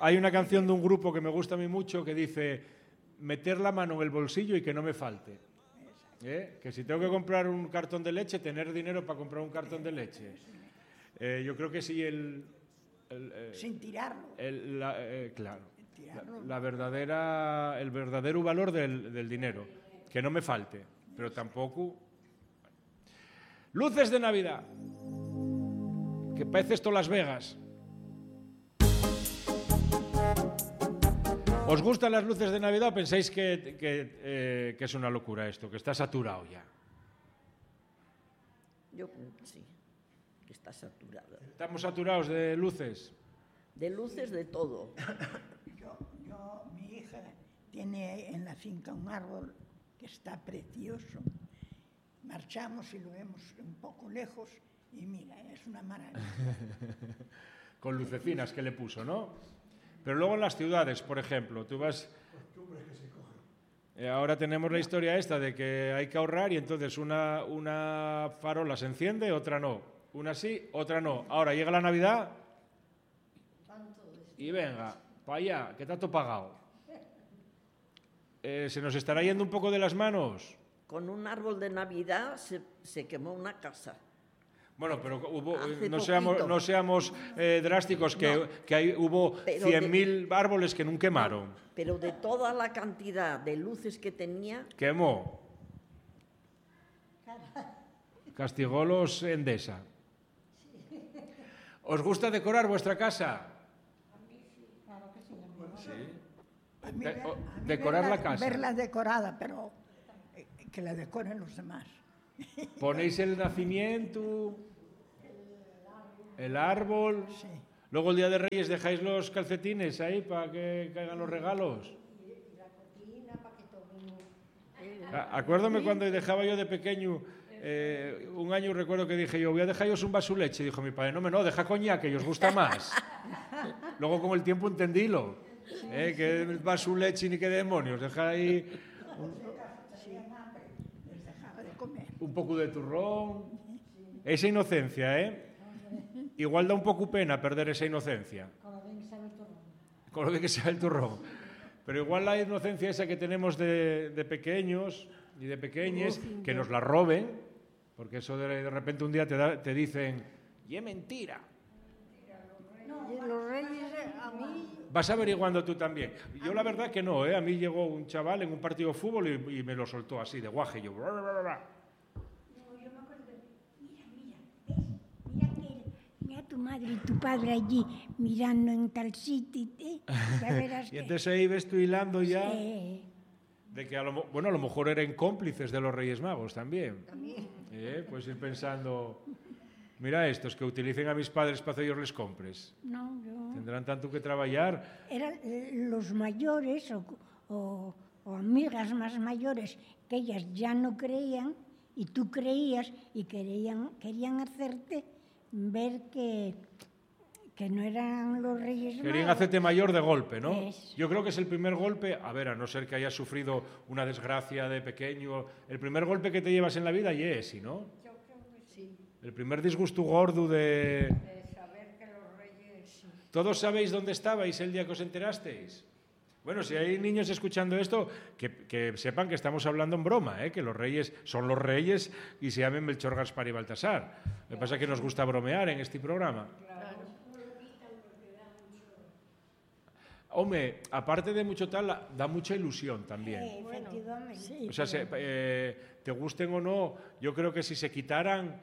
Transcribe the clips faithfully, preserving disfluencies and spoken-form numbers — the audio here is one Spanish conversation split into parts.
hay una canción de un grupo que me gusta a mí mucho que dice meter la mano en el bolsillo y que no me falte. ¿Eh? Que si tengo que comprar un cartón de leche, tener dinero para comprar un cartón de leche. Eh, yo creo que sí el... el eh, Sin tirarlo. El, la, eh, claro. La, la verdadera, el verdadero valor del, del dinero. Que no me falte, pero tampoco... Luces de Navidad. Que parece esto Las Vegas. ¿Os gustan las luces de Navidad o pensáis que, que, eh, que es una locura esto, que está saturado ya? Yo creo que sí, que está saturado. ¿Estamos saturados de luces? De luces, de todo. Yo, yo, mi hija tiene en la finca un árbol que está precioso. Marchamos y lo vemos un poco lejos y mira, es una maravilla. Con lucecinas que le puso, ¿no? Pero luego en las ciudades, por ejemplo, tú vas... Eh, ahora tenemos la historia esta de que hay que ahorrar y entonces una, una farola se enciende, otra no. Una sí, otra no. Ahora llega la Navidad y venga, para allá, que está todo pagado. Eh, ¿Se nos estará yendo un poco de las manos? Con un árbol de Navidad se, se quemó una casa. Bueno, pero hubo, Hace no seamos, no seamos eh, drásticos, que, No. que hay, hubo Pero cien mil árboles que nunca quemaron. Pero de toda la cantidad de luces que tenía, Quemó. Castigolos Endesa. ¿Os gusta decorar vuestra casa? Sí. A mí, De- ver- o- a mí decorar verla, la casa. Verla decorada, pero eh, que la decoren los demás. Ponéis el nacimiento, el árbol. Sí. Luego el Día de Reyes dejáis los calcetines ahí para que caigan los regalos. A- Acuérdame cuando dejaba yo de pequeño, eh, un año recuerdo que dije yo, voy a dejaros un vaso de leche. Dijo mi padre, no, me no, deja coñac, que os gusta más. Luego con el tiempo entendílo, eh, que el vaso de leche ni qué demonios, deja ahí Les dejaba de comer. un poco de turrón. Esa inocencia, ¿eh? Igual da un poco pena perder esa inocencia. Con lo bien que sabe el turrón. Pero igual la inocencia esa que tenemos de, de pequeños y de pequeñes, que nos la roben, porque eso de, de repente un día te, da- te dicen, y es mentira. Y los reyes, eh, a mí, Vas averiguando tú también. Yo la verdad que no, ¿eh? A mí llegó un chaval en un partido de fútbol y, y me lo soltó así, de guaje. Y yo... bla, bla, bla, bla. No, yo me acuerdo, mira, mira, ¿ves? Mira que mira tu madre y tu padre allí mirando en tal sitio, ¿eh? Ya verás Y que... entonces ahí ves tú hilando ya Eh, de que a lo, mo- bueno, a lo mejor eran cómplices de los Reyes Magos también. ¿Eh? Pues ir pensando, mira estos que utilicen a mis padres para hacerles compres. no, yo... Tendrán tanto que trabajar. Eran eh, los mayores o, o, o amigas más mayores que ellas ya no creían y tú creías y querían, querían hacerte ver que, que no eran los Reyes Querían Magos. hacerte mayor de golpe, ¿no? Es. Yo creo que es el primer golpe, a ver, a no ser que hayas sufrido una desgracia de pequeño, el primer golpe que te llevas en la vida y es, ¿sí, no? yo creo que sí, El primer disgusto gordo de... de saber que los reyes sí. ¿Todos sabéis dónde estabais el día que os enterasteis? Bueno, si hay niños escuchando esto, que, que sepan que estamos hablando en broma, ¿eh? Que los reyes son los reyes y se llamen Melchor, Gaspar y Baltasar. Lo que pasa es que nos gusta bromear en este programa. Hombre, aparte de mucho tal, da mucha ilusión también. Eh, efectivamente. Sí, O sea, se- eh, te gusten o no, yo creo que si se quitaran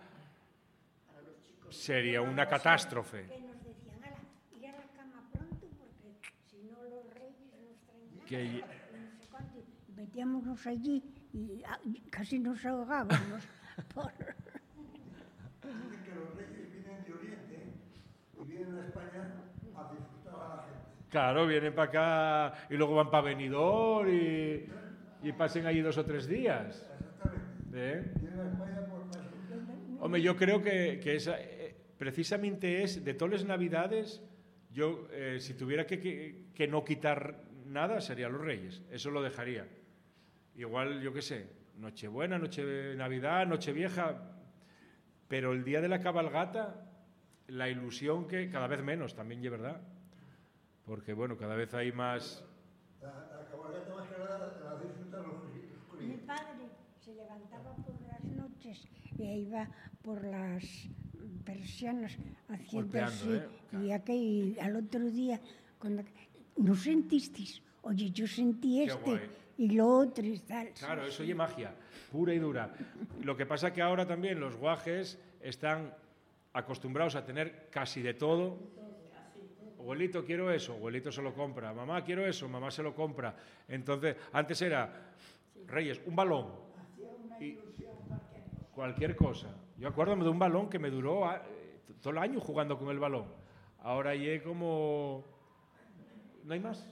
sería una catástrofe. que nos decían, ala, ir a la cama pronto porque si no los Reyes nos traen nada. Que- y no sé cuánto. Y metíamos allí y ah, casi nos ahogábamos. por... Dicen que los reyes vienen de Oriente, ¿eh? Y vienen a España a disfrutar a la gente. Claro, vienen para acá y luego van para Benidorm y, y pasen allí dos o tres días. ¿Eh? Vienen a España por paso. Hombre, yo creo que, que esa, eh, precisamente es, de todas las navidades, yo, eh, si tuviera que, que, que no quitar nada, sería los Reyes. Eso lo dejaría. Igual, yo qué sé, Nochebuena, Noche Navidad, Nochevieja, pero el día de la cabalgata, la ilusión que cada vez menos, también es verdad. porque bueno, cada vez hay más... La, la cabalgata más que nada la disfrutan los, los Mi críos. padre se levantaba por las noches y iba por las persianas haciendo Golpeando, así. ¿eh? Y aquel, al otro día, cuando, ¿no sentisteis? Oye, yo sentí Qué este guay. y lo otro y tal. Claro, eso es magia, pura y dura. Lo que pasa que ahora también los guajes están acostumbrados a tener casi de todo. Abuelito, quiero eso, abuelito se lo compra. Mamá, quiero eso, mamá se lo compra. Entonces, antes era, Reyes, un balón. Y cualquier cosa. Yo acuérdame de un balón que me duró ah, eh, todo el año jugando con el balón. Ahora ya como... ¿No hay más?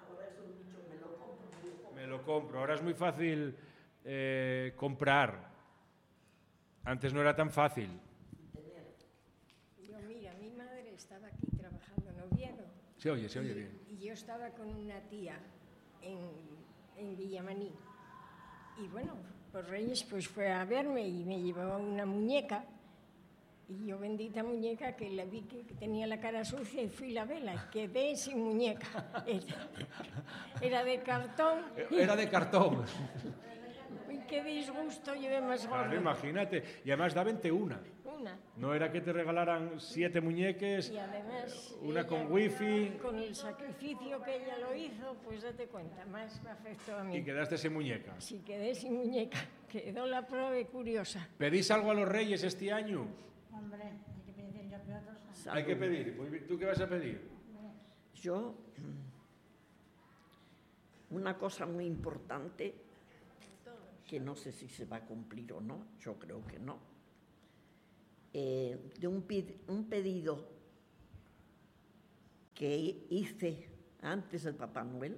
Me lo compro. Ahora es muy fácil eh, comprar. Antes no era tan fácil. Yo, mira, mi madre estaba aquí trabajando en Oviedo. Se oye, se oye bien. Y yo estaba con una tía en, en Villamaní. Y bueno, por Reyes pues fue a verme y me llevaba una muñeca. Y yo, bendita muñeca, que la vi que tenía la cara sucia y fui la vela. Quedé sin muñeca. Era, era de cartón. Era de cartón. Uy, qué disgusto, llevé más Claro, gordo. imagínate. Y además da veinte una. Una. No era que te regalaran siete muñeques, Y además, una ella, con wifi con el sacrificio que ella lo hizo, pues date cuenta, más me afectó a mí. y quedaste sin muñeca. Si quedé sin muñeca, quedó la prueba curiosa. ¿Pedís algo a los Reyes este año? Hombre, hay que pedir yo otros. Hay que pedir. Muy bien. ¿Tú qué vas a pedir? Yo, una cosa muy importante, que no sé si se va a cumplir o no, yo creo que no, eh, de un, pid- un pedido que hice antes del Papá Noel,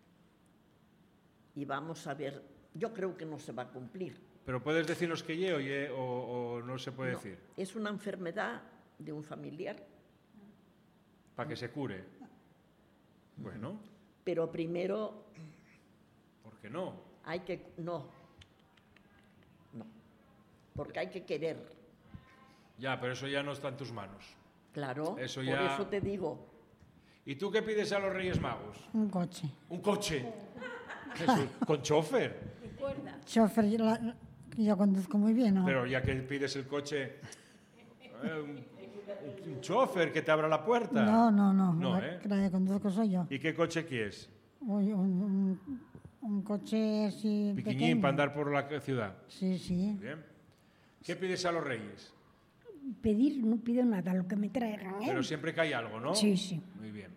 y vamos a ver, yo creo que no se va a cumplir. Pero puedes decirnos que ye o, ye, o, o no se puede No, decir, es una enfermedad de un familiar, para que se cure. Bueno, pero primero ¿por qué no? hay que... No, no, porque hay que querer. Ya, pero eso ya no está en tus manos. Claro, Eso por ya- eso te digo, ¿Y tú qué pides a los Reyes Magos? Un coche. Un coche. Jesús, con chofer. Recuerda, Chofer, yo, la- yo conduzco muy bien, ¿no? Pero ya que pides el coche, eh, un, un chofer que te abra la puerta. No, no, no. No, la, ¿eh? la que conduzco soy yo. ¿Y qué coche quieres? Uy, un, un, un coche así Piquiñín pequeño. para andar por la ciudad. Sí, sí. Bien. ¿Qué pides a los Reyes? Pedir no pido nada, lo que me traigan, ¿eh? Pero siempre que hay algo, ¿no? Sí, sí. Muy bien.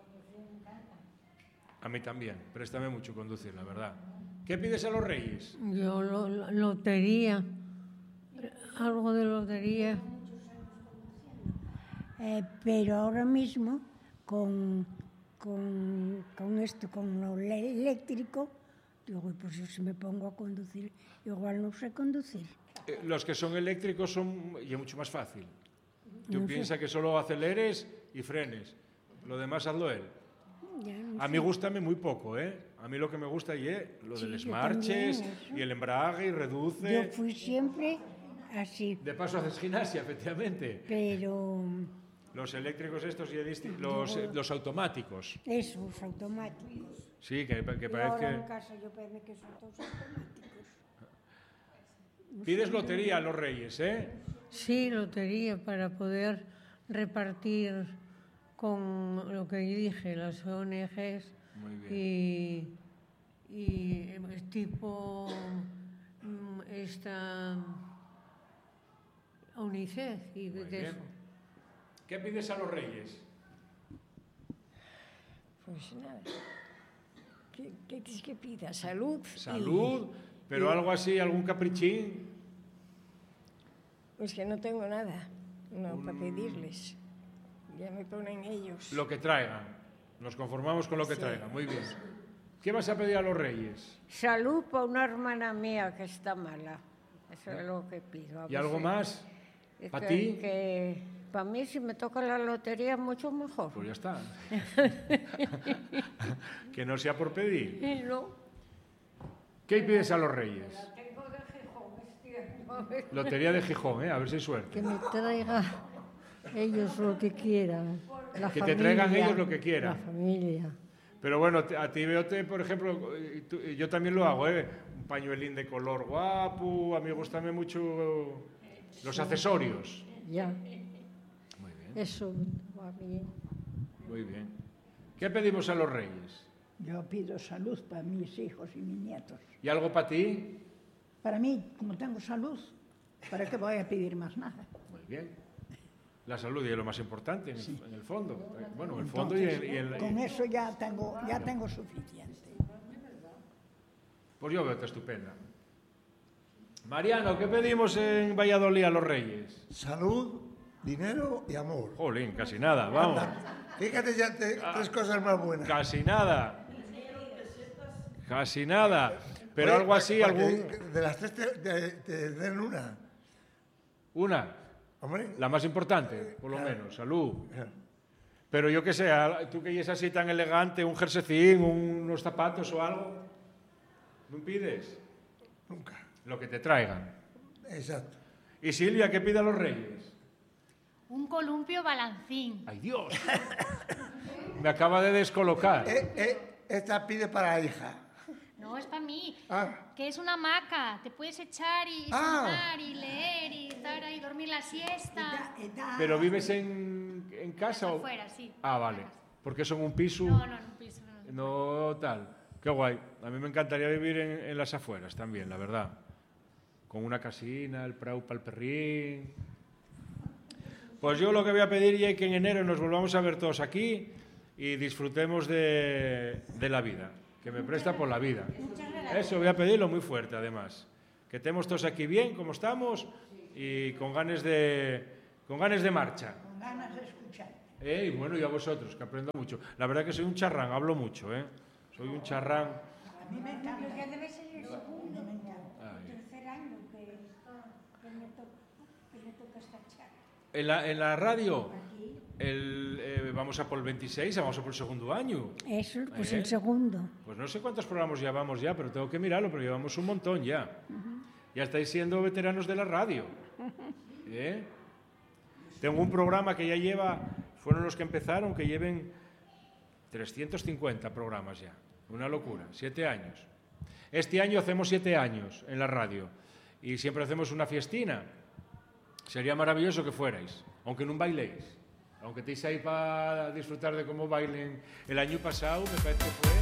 A mí también. Préstame mucho conducir, la verdad. ¿Qué pides a los Reyes? Yo, lo- lo- lotería, algo de lotería. Eh, pero ahora mismo, con, con, con esto, con lo le- eléctrico, digo, pues yo si me pongo a conducir, igual no sé conducir. Eh, los que son eléctricos son y es mucho más fácil. Tú No sé. piensas que solo aceleres y frenes. Lo demás hazlo él. Ya no A sé. mí gustame muy poco, ¿eh? A mí lo que me gusta y es lo Sí, de los yo marches también, eso. y el embrague y Yo reduce. fui siempre así, De paso haces gimnasia, efectivamente. pero Los eléctricos estos y el disti- los, eh, los automáticos. esos automáticos. Sí, que, que Y ahora en parece casa yo pensé que son todos automáticos. que... Pides lotería a los Reyes, ¿eh? Sí, lotería para poder repartir con lo que dije, las O N Ges Muy bien. y, y pues, tipo mm, esta UNICEF y Muy de bien. eso. ¿Qué pides a los Reyes? pues nada. ¿Qué, qué quieres que pida? Salud. y- Salud, pero algo así, algún caprichín. Pues que no tengo nada, no, para pedirles. Ya me ponen ellos. Lo que traigan. Nos conformamos con lo que Sí. traigan. Muy bien. ¿Qué vas a pedir a los Reyes? Salud para una hermana mía que está mala. Eso es lo que pido. a ¿Y ver algo si- más? es ¿Pa' que- ti? Que para mí, si me toca la lotería, mucho mejor. Pues ya está. Que no sea por pedir. Y no. ¿Qué pides a los Reyes? Tengo de Gijón este año. Lotería de Gijón, ¿eh? A ver si hay suerte. Que me traiga ellos lo que quieran. La Que familia, te traigan ellos lo que quieran. La familia. Pero bueno, te- a ti veo, te, por ejemplo, y tú- y yo también lo hago, ¿eh? Un pañuelín de color guapo, a mí me gustan mucho los accesorios. Ya, Muy bien, eso va bien. muy bien. ¿Qué pedimos a los reyes? Yo pido salud para mis hijos y mis nietos. ¿Y algo para ti? Para mí, como tengo salud, ¿para qué voy a pedir más nada? Muy bien. La salud y es lo más importante, en el, en el fondo. Bueno, en el fondo y en, y en la- Con eso ya tengo, ya tengo suficiente. Pues yo veo que estupenda. Mariano, ¿qué pedimos en Valladolid a los reyes? Salud, dinero y amor. Jolín, casi nada, vamos. Fíjate ya te- tres cosas más buenas. Casi nada. Casi nada. Pero Oye, algo así, para que algún... De las tres te, te- te den una. Una, Hombre. la más importante, por lo menos, salud. Claro. Pero yo que sé, a- tú que es así tan elegante, un jerseycín, un- unos zapatos o algo, ¿no pides? Nunca. Lo que te traigan. Exacto. Y Silvia, ¿qué pide a los reyes? Un columpio balancín. ¡Ay, Dios! Me acaba de descolocar. Eh, eh, esta pide para la hija. No, es para mí. Ah, Que es una hamaca. Te puedes echar y Ah. sentar y leer y estar ahí, dormir la siesta. ¿Pero vives en, en casa o...? Afuera, sí. Ah, vale. Porque son un piso... No, no, en un piso. No. No tal. Qué guay. A mí me encantaría vivir en, en las afueras también, la verdad. Con una casina, el prau para el perrín. Pues yo lo que voy a pedir ya es que en enero nos volvamos a ver todos aquí y disfrutemos de, de la vida, que me presta por la vida. Eso voy a pedirlo muy fuerte, además. Que estemos todos aquí bien, como estamos, y con ganas de, con ganas de marcha. Con ganas de escuchar. Eh, y bueno, y a vosotros, que aprendo mucho. La verdad que soy un charrán, hablo mucho, ¿eh? Soy un charrán. A mí me encanta. Ya debe ser el segundo, Ay. el tercer año que, que, me, to, que me toca esta charla. En la, en la radio, el, eh, vamos a por el veintiséis, vamos a por el segundo año. Eso, pues ¿Eh? el segundo. Pues no sé cuántos programas llevamos ya, pero tengo que mirarlo, pero llevamos un montón ya. Ya estáis siendo veteranos de la radio. ¿Eh? Tengo un programa que ya lleva, fueron los que empezaron, que lleven trescientos cincuenta programas ya. Una locura, siete años. Este año hacemos siete años en la radio y siempre hacemos una fiestina. Sería maravilloso que fuerais, aunque no bailéis. Aunque estéis ahí para disfrutar de cómo bailen. El año pasado me parece que fue...